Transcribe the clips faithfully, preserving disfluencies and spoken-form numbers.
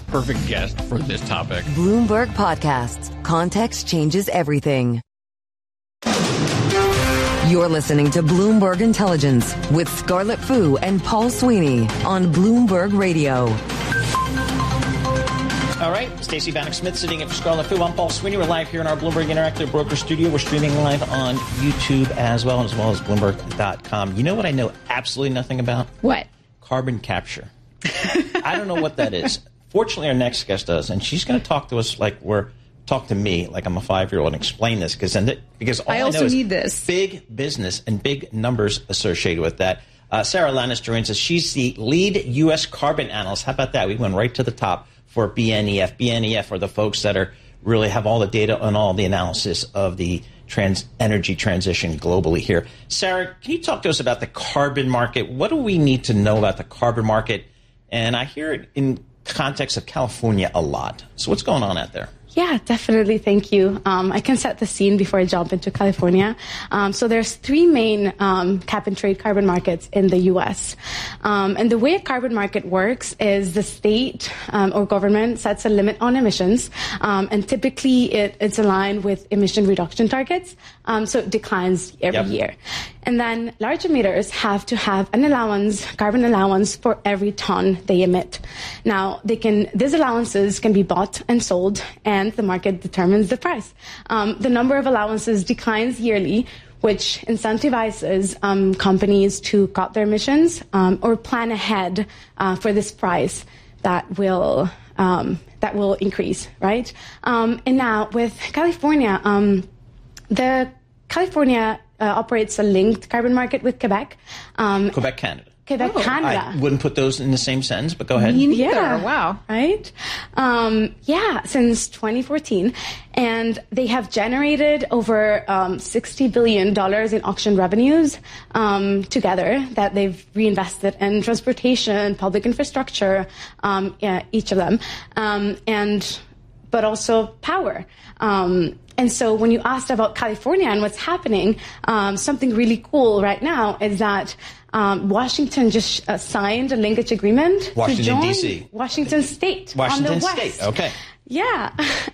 perfect guest for this topic. Bloomberg Podcasts. Context changes everything. You're listening to Bloomberg Intelligence with Scarlett Fu and Paul Sweeney on Bloomberg Radio. All right, Stacey Bannock-Smith sitting in for Scarlett Fu. I'm Paul Sweeney. We're live here in our Bloomberg Interactive Broker Studio. We're streaming live on YouTube as well, as well as Bloomberg dot com. You know what I know absolutely nothing about? What? Carbon capture. I don't know what that is. Fortunately, our next guest does, and she's going to talk to us like we're talk to me like I'm a five-year-old and explain this because because all I, I also know is need this. Big business and big numbers associated with that. Uh, Sarah Lannis joins us. She's the lead U S carbon analyst. How about that? We went right to the top for B N E F. B N E F are the folks that are really have all the data and all the analysis of the trans energy transition globally here. Sarah, can you talk to us about the carbon market? What do we need to know about the carbon market? And I hear it in context of California a lot. So what's going on out there? Yeah, definitely. Thank you. Um, I can set the scene before I jump into California. Um, so there's three main um, cap and trade carbon markets in the U S. Um, and the way a carbon market works is the state um, or government sets a limit on emissions. Um, and typically it, it's aligned with emission reduction targets. Um, so it declines every yep. year. And then large emitters have to have an allowance, carbon allowance for every ton they emit. Now, they can, these allowances can be bought and sold, and the market determines the price. Um, the number of allowances declines yearly, which incentivizes um, companies to cut their emissions um, or plan ahead uh, for this price that will um, that will increase, right? Um, and now with California, um, the California uh, operates a linked carbon market with Quebec. Um, Quebec, Canada. Quebec, oh, Canada. I wouldn't put those in the same sentence, but go ahead. Me neither. Yeah. Wow. Right? Um, yeah, since twenty fourteen. And they have generated over um, sixty billion dollars in auction revenues um, together that they've reinvested in transportation, public infrastructure, um, yeah, each of them, um, and but also power. Um, And so when you asked about California and what's happening, um, something really cool right now is that um, Washington just uh, signed a linkage agreement Washington, to join D C Washington State Washington on the State, west. okay. Yeah.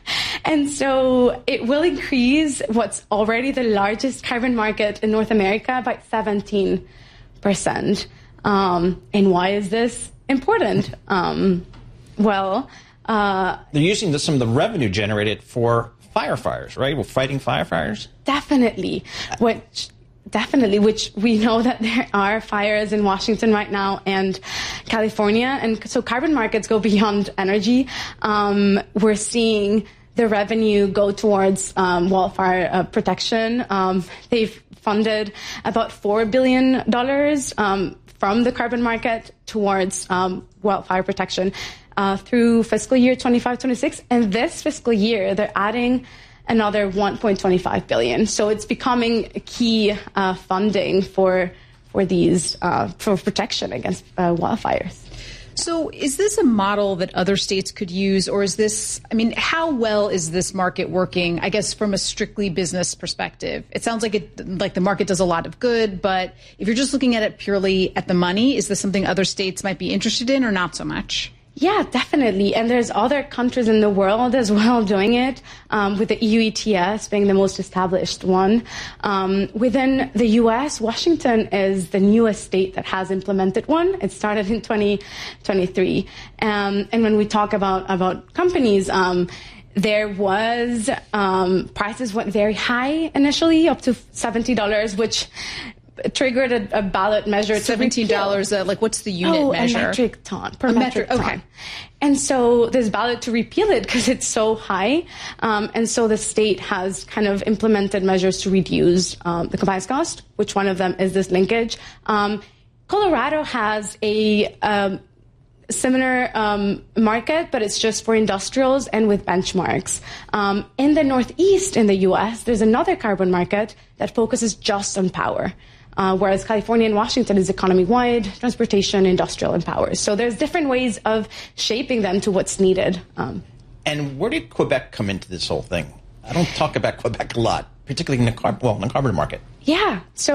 And so it will increase what's already the largest carbon market in North America by seventeen percent. Um, and why is this important? Um, well... Uh, They're using the, some of the revenue generated for firefighters, right? We're fighting firefighters? Definitely. Which, definitely, which we know that there are fires in Washington right now and California. And so carbon markets go beyond energy. Um, we're seeing the revenue go towards um, wildfire uh, protection. Um, they've funded about four billion dollars um, from the carbon market towards um, wildfire protection. Uh, through fiscal year twenty-five twenty-six, and this fiscal year they're adding another one point two five billion dollars. So it's becoming key uh, funding for for these uh, for protection against uh, wildfires. So is this a model that other states could use, or is this, I mean, how well is this market working, I guess, from a strictly business perspective? It sounds like it, like the market does a lot of good, but if you're just looking at it purely at the money, is this something other states might be interested in or not so much? Yeah, definitely. And there's other countries in the world as well doing it, um, with the E U E T S being the most established one. Um, within the U S, Washington is the newest state that has implemented one. It started in twenty twenty-three. Um, and when we talk about, about companies, um, there was, um, prices went very high initially, up to seventy dollars, which triggered a, a ballot measure. seventeen dollars, uh, like what's the unit oh, measure? a metric ton, per a metric, metric ton. Okay. And so there's ballot to repeal it because it's so high. Um, and so the state has kind of implemented measures to reduce um, the compliance cost, which one of them is this linkage. Um, Colorado has a um, similar um, market, but it's just for industrials and with benchmarks. Um, in the Northeast in the U S, there's another carbon market that focuses just on power. Uh, whereas California and Washington is economy-wide, transportation, industrial, and power. So there's different ways of shaping them to what's needed. Um, and where did Quebec come into this whole thing? I don't talk about Quebec a lot, particularly in the, car- well, in the carbon market. Yeah. So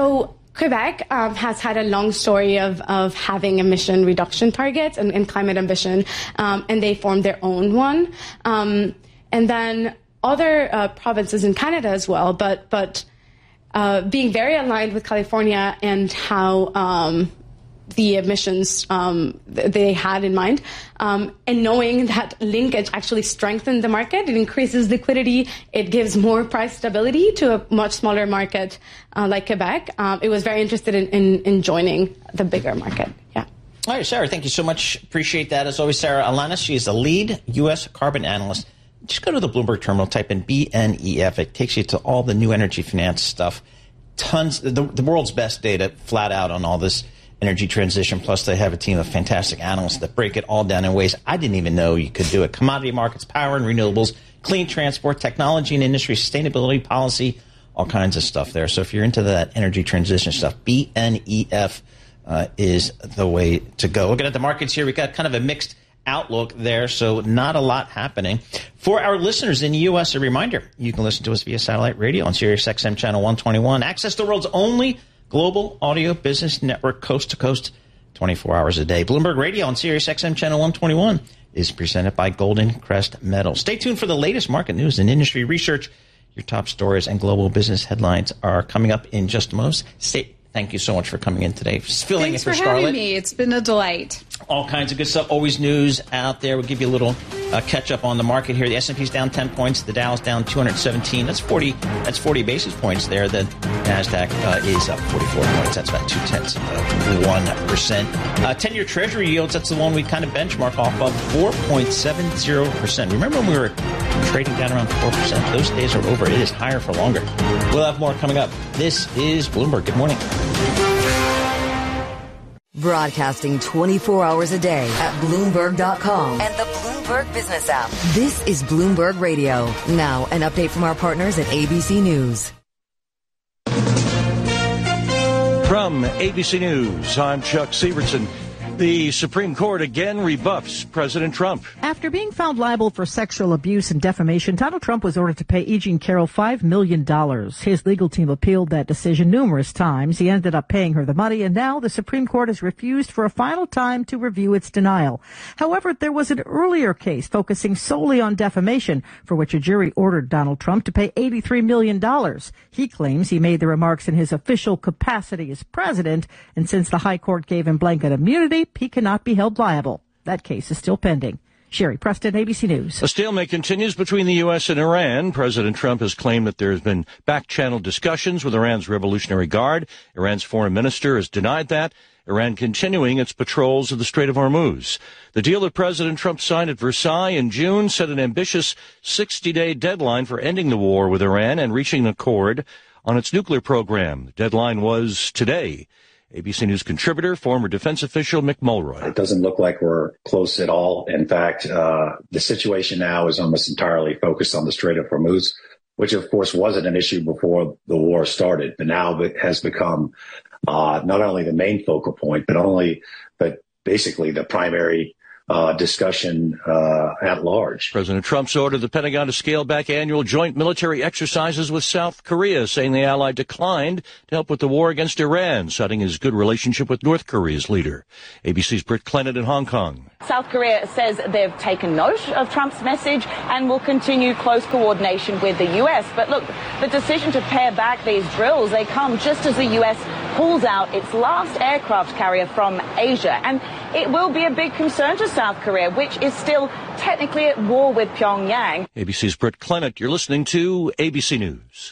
Quebec um, has had a long story of, of having emission reduction targets and, and climate ambition, um, and they formed their own one. Um, and then other uh, provinces in Canada as well, but but uh, being very aligned with California and how um, the emissions um, th- they had in mind, um, and knowing that linkage actually strengthens the market, it increases liquidity, it gives more price stability to a much smaller market uh, like Quebec. Um, it was very interested in, in, in joining the bigger market. Yeah. All right, Sarah, thank you so much. Appreciate that. As always, Sarah Alanis, she is a lead U S carbon analyst. Just go to the Bloomberg terminal, type in B N E F. It takes you to all the new energy finance stuff. Tons, the, the world's best data flat out on all this energy transition. Plus, they have a team of fantastic analysts that break it all down in ways I didn't even know you could do it. Commodity markets, power and renewables, clean transport, technology and industry, sustainability policy, all kinds of stuff there. So if you're into that energy transition stuff, B N E F uh, is the way to go. Looking at the markets here, we got kind of a mixed outlook there, so not a lot happening. For our listeners in the U S, a reminder, you can listen to us via satellite radio on Sirius X M channel one twenty-one. Access the world's only global audio business network, coast to coast, twenty-four hours a day. Bloomberg Radio on Sirius X M channel one twenty-one is presented by Golden Crest Metals. Stay tuned for the latest market news and industry research. Your top stories and global business headlines are coming up in just a moment. Stay, thank you so much for coming in today. Filling Thanks it for, for Scarlett. having me. It's been a delight. All kinds of good stuff. Always news out there. We'll give you a little uh, catch up on the market here. The S and P's down ten points. The Dow's down two hundred seventeen. That's forty. That's forty basis points there. The Nasdaq uh, is up forty-four points. That's about two tenths of one percent. Uh, ten-year Treasury yields. That's the one we kind of benchmark off of, four point seven zero percent. Remember when we were trading down around four percent? Those days are over. It is higher for longer. We'll have more coming up. This is Bloomberg. Good morning. Broadcasting twenty-four hours a day at Bloomberg dot com and the Bloomberg Business app. This is Bloomberg Radio. Now, an update from our partners at A B C News. From A B C News, I'm Chuck Sievertson. The Supreme Court again rebuffs President Trump. After being found liable for sexual abuse and defamation, Donald Trump was ordered to pay E. Jean Carroll five million dollars. His legal team appealed that decision numerous times. He ended up paying her the money, and now the Supreme Court has refused for a final time to review its denial. However, there was an earlier case focusing solely on defamation, for which a jury ordered Donald Trump to pay eighty-three million dollars. He claims he made the remarks in his official capacity as president, and since the High Court gave him blanket immunity, he cannot be held liable. That case is still pending. Sherry Preston, A B C News. A stalemate continues between the U S and Iran. President Trump has claimed that there has been back-channel discussions with Iran's Revolutionary Guard. Iran's foreign minister has denied that. Iran continuing its patrols of the Strait of Hormuz. The deal that President Trump signed at Versailles in June set an ambitious sixty-day deadline for ending the war with Iran and reaching an accord on its nuclear program. The deadline was today. A B C News contributor, former defense official Mick Mulroy. It doesn't look like we're close at all. In fact, uh, the situation now is almost entirely focused on the Strait of Hormuz, which, of course, wasn't an issue before the war started, but now it has become uh, not only the main focal point, but only, but basically the primary Uh, discussion uh, at large. President Trump's ordered the Pentagon to scale back annual joint military exercises with South Korea, saying the ally declined to help with the war against Iran, citing his good relationship with North Korea's leader. A B C's Britt Clennett in Hong Kong. South Korea says they've taken note of Trump's message and will continue close coordination with the U S. But look, the decision to pare back these drills, they come just as the U S pulls out its last aircraft carrier from Asia. And it will be a big concern to South Korea, which is still technically at war with Pyongyang. A B C's Britt Clennett, you're listening to A B C News.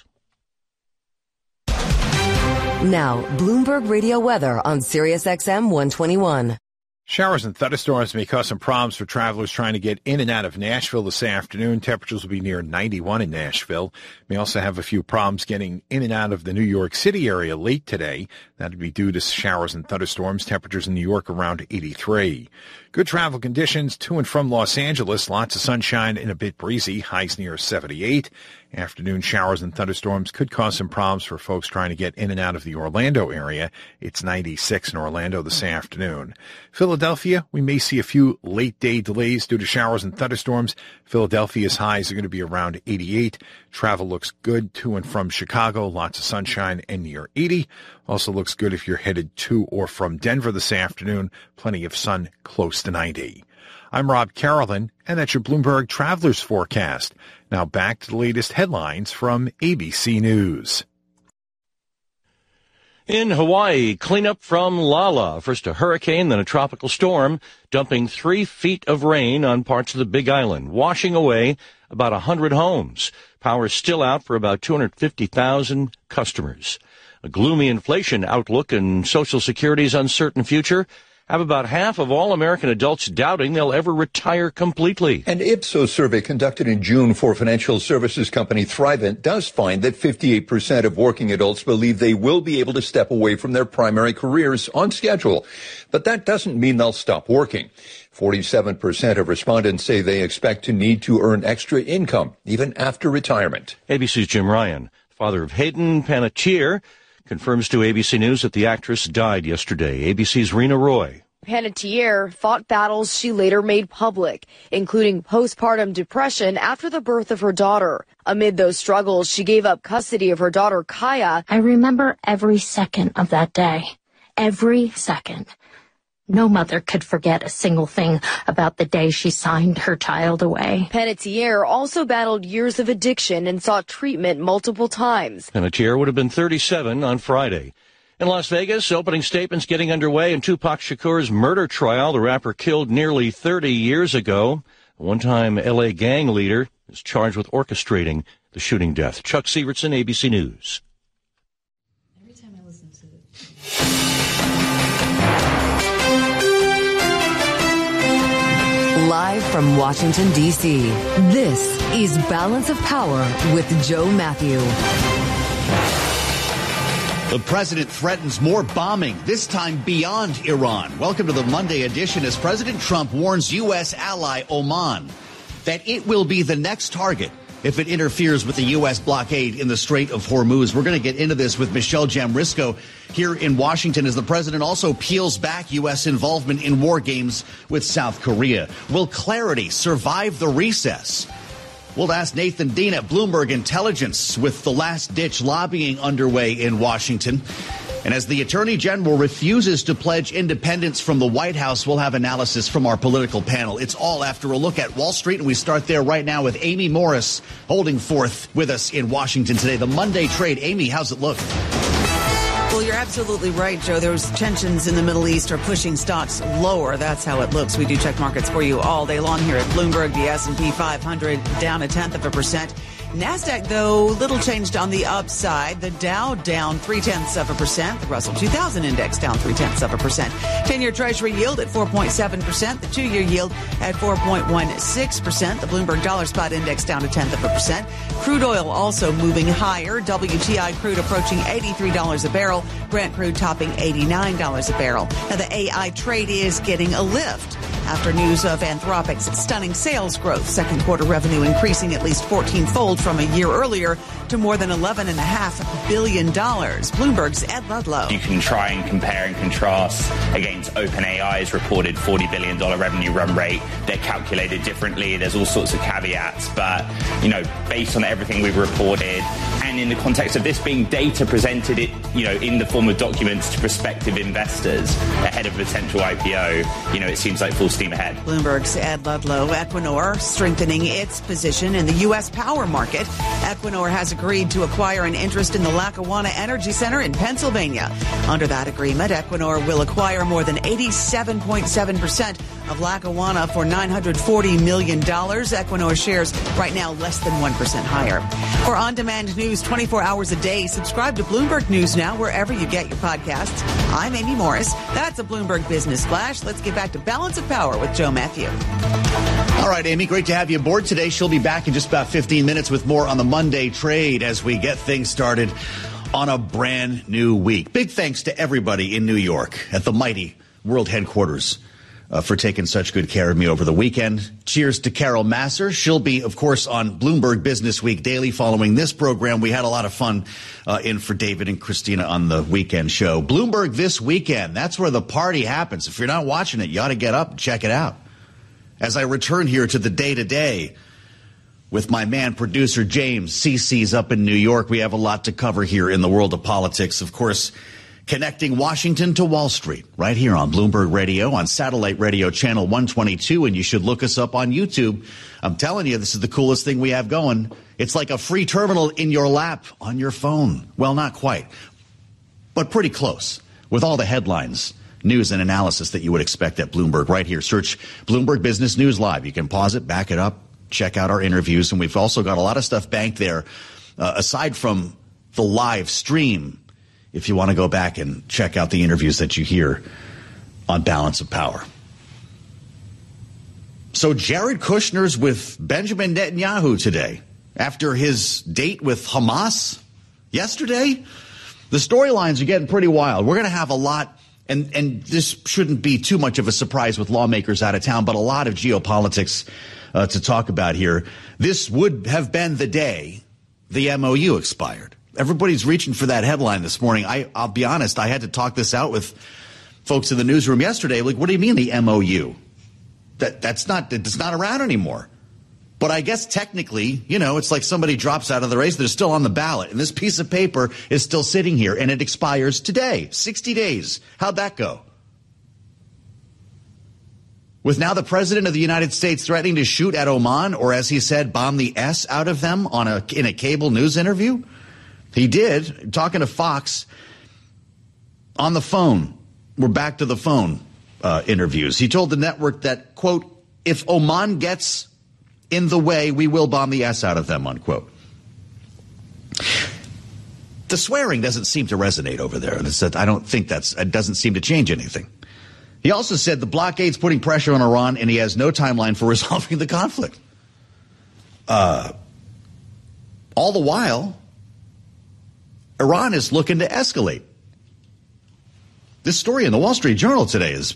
Now, Bloomberg Radio weather on Sirius X M one twenty-one. Showers and thunderstorms may cause some problems for travelers trying to get in and out of Nashville this afternoon. Temperatures will be near ninety-one in Nashville. May also have a few problems getting in and out of the New York City area late today. That would be due to showers and thunderstorms. Temperatures in New York around eighty-three. Good travel conditions to and from Los Angeles. Lots of sunshine and a bit breezy. Highs near seventy-eight. Afternoon showers and thunderstorms could cause some problems for folks trying to get in and out of the Orlando area. It's ninety-six in Orlando this afternoon. Philadelphia, we may see a few late-day delays due to showers and thunderstorms. Philadelphia's highs are going to be around eighty-eight. Travel looks good to and from Chicago. Lots of sunshine and near eighty. Also looks good if you're headed to or from Denver this afternoon. Plenty of sun close to ninety. I'm Rob Carolyn, and that's your Bloomberg Travelers Forecast. Now back to the latest headlines from A B C News. In Hawaii, cleanup from Lala. First a hurricane, then a tropical storm, dumping three feet of rain on parts of the Big Island, washing away about one hundred homes. Power still out for about two hundred fifty thousand customers. A gloomy inflation outlook and Social Security's uncertain future have about half of all American adults doubting they'll ever retire completely. An Ipsos survey conducted in June for financial services company Thrivent does find that fifty-eight percent of working adults believe they will be able to step away from their primary careers on schedule. But that doesn't mean they'll stop working. forty-seven percent of respondents say they expect to need to earn extra income even after retirement. A B C's Jim Ryan, father of Hayden Panettiere, confirms to A B C News that the actress died yesterday. A B C's Rena Roy. Panettiere fought battles she later made public, including postpartum depression after the birth of her daughter. Amid those struggles, she gave up custody of her daughter, Kaya. I remember every second of that day. Every second. No mother could forget a single thing about the day she signed her child away. Panettiere also battled years of addiction and sought treatment multiple times. Panettiere would have been thirty-seven on Friday. In Las Vegas, opening statements getting underway in Tupac Shakur's murder trial. The rapper killed nearly thirty years ago. A one-time L A gang leader is charged with orchestrating the shooting death. Chuck Sievertson, A B C News. Every time I listen to it. Live from Washington, D C, this is Balance of Power with Joe Matthew. The president threatens more bombing, this time beyond Iran. Welcome to the Monday edition as President Trump warns U S ally Oman that it will be the next target if it interferes with the U S blockade in the Strait of Hormuz. We're going to get into this with Michelle Jamrisco here in Washington as the president also peels back U S involvement in war games with South Korea. Will clarity survive the recess? We'll ask Nathan Dean at Bloomberg Intelligence with the last-ditch lobbying underway in Washington. And as the Attorney General refuses to pledge independence from the White House, we'll have analysis from our political panel. It's all after a look at Wall Street, and we start there right now with Amy Morris holding forth with us in Washington today. The Monday trade. Amy, how's it look? Well, you're absolutely right, Joe. Those tensions in the Middle East are pushing stocks lower. That's how it looks. We do check markets for you all day long here at Bloomberg. The S and P five hundred down a tenth of a percent. NASDAQ, though, little changed on the upside. The Dow down three-tenths of a percent. The Russell two thousand index down three-tenths of a percent. ten-year Treasury yield at four point seven percent. The two-year yield at four point one six percent. The Bloomberg Dollar Spot Index down a tenth of a percent. Crude oil also moving higher. W T I crude approaching eighty-three dollars a barrel. Brent crude topping eighty-nine dollars a barrel. Now, the A I trade is getting a lift after news of Anthropic's stunning sales growth. Second quarter revenue increasing at least fourteen-fold from a year earlier to more than eleven point five billion dollars. Bloomberg's Ed Ludlow. You can try and compare and contrast against OpenAI's reported forty billion dollars revenue run rate. They're calculated differently. There's all sorts of caveats. But, you know, based on everything we've reported and in the context of this being data presented, it, you know, in the form of documents to prospective investors ahead of a potential I P O, you know, it seems like full steam ahead. Bloomberg's Ed Ludlow. Equinor strengthening its position in the U S power market. Equinor has agreed to acquire an interest in the Lackawanna Energy Center in Pennsylvania. Under that agreement, Equinor will acquire more than eighty-seven point seven percent of Lackawanna for nine hundred forty million dollars. Equinor shares right now less than one percent higher. For on-demand news twenty-four hours a day, subscribe to Bloomberg News Now wherever you get your podcasts. I'm Amy Morris. That's a Bloomberg Business Flash. Let's get back to Balance of Power with Joe Matthew. All right, Amy, great to have you aboard today. She'll be back in just about fifteen minutes with more on the Monday trade as we get things started on a brand new week. Big thanks to everybody in New York at the mighty world headquarters uh, for taking such good care of me over the weekend. Cheers to Carol Masser. She'll be, of course, on Bloomberg Business Week Daily following this program. We had a lot of fun uh, in for David and Christina on the weekend show. Bloomberg This Weekend, that's where the party happens. If you're not watching it, you ought to get up and check it out. As I return here to the day-to-day with my man, producer James, C C's up in New York, we have a lot to cover here in the world of politics. Of course, connecting Washington to Wall Street, right here on Bloomberg Radio, on Satellite Radio Channel one twenty-two, and you should look us up on YouTube. I'm telling you, this is the coolest thing we have going. It's like a free terminal in your lap on your phone. Well, not quite, but pretty close, with all the headlines, news, and analysis that you would expect at Bloomberg right here. Search Bloomberg Business News Live. You can pause it, back it up, check out our interviews, and we've also got a lot of stuff banked there, uh, aside from the live stream, if you want to go back and check out the interviews that you hear on Balance of Power. So Jared Kushner's with Benjamin Netanyahu today after his date with Hamas yesterday. The storylines are getting pretty wild. We're going to have a lot, and, and this shouldn't be too much of a surprise with lawmakers out of town, but a lot of geopolitics uh, to talk about here. This would have been the day the M O U expired. Everybody's reaching for that headline this morning. I, I'll be honest, I had to talk this out with folks in the newsroom yesterday. Like, what do you mean the M O U? That that's not it's not around anymore. But I guess technically, you know, it's like somebody drops out of the race. They're still on the ballot, and this piece of paper is still sitting here, and it expires today, sixty days. How'd that go? With now the president of the United States threatening to shoot at Oman, or as he said, bomb the S out of them on a in a cable news interview. He did, talking to Fox on the phone. We're back to the phone uh, interviews. He told the network that, quote, if Oman gets in the way, we will bomb the S out of them, unquote. The swearing doesn't seem to resonate over there. I don't think that's, it doesn't seem to change anything. He also said the blockade's putting pressure on Iran, and he has no timeline for resolving the conflict. Uh, all the while, Iran is looking to escalate. This story in the Wall Street Journal today is,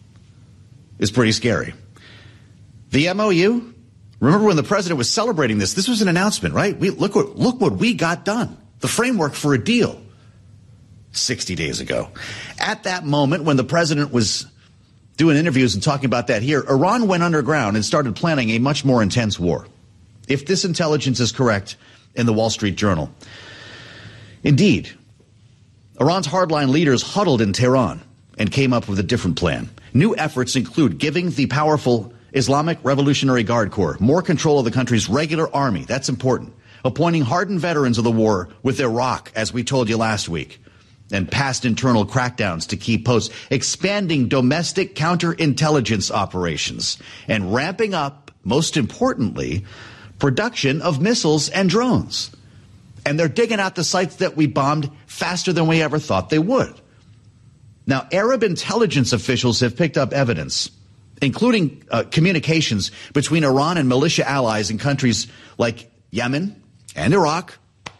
is pretty scary. The M O U, remember when the president was celebrating this, this was an announcement, right? We, look what, look what we got done. The framework for a deal sixty days ago. At that moment, when the president was doing interviews and talking about that here, Iran went underground and started planning a much more intense war. If this intelligence is correct in the Wall Street Journal. Indeed, Iran's hardline leaders huddled in Tehran and came up with a different plan. New efforts include giving the powerful Islamic Revolutionary Guard Corps more control of the country's regular army. That's important. Appointing hardened veterans of the war with Iraq, as we told you last week, and past internal crackdowns to key posts. Expanding domestic counterintelligence operations and ramping up, most importantly, production of missiles and drones. And they're digging out the sites that we bombed faster than we ever thought they would. Now, Arab intelligence officials have picked up evidence, including uh, communications between Iran and militia allies in countries like Yemen and Iraq,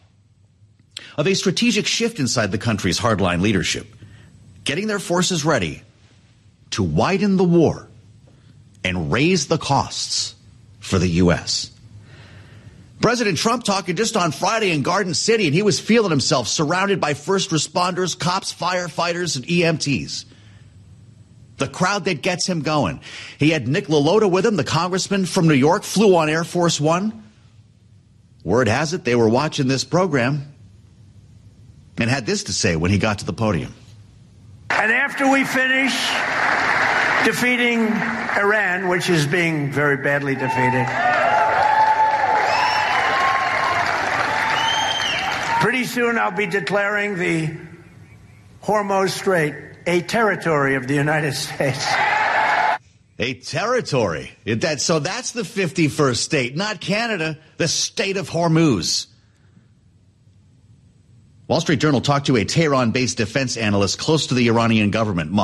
of a strategic shift inside the country's hardline leadership, getting their forces ready to widen the war and raise the costs for the U S. President Trump talking just on Friday in Garden City, and he was feeling himself surrounded by first responders, cops, firefighters, and E M Ts. The crowd that gets him going. He had Nick LaLota with him, the congressman from New York, flew on Air Force One. Word has it they were watching this program and had this to say when he got to the podium. And after we finish defeating Iran, which is being very badly defeated, pretty soon I'll be declaring the Hormuz Strait a territory of the United States. A territory. That, so that's the fifty-first state, not Canada, the state of Hormuz. Wall Street Journal talked to a Tehran-based defense analyst close to the Iranian government.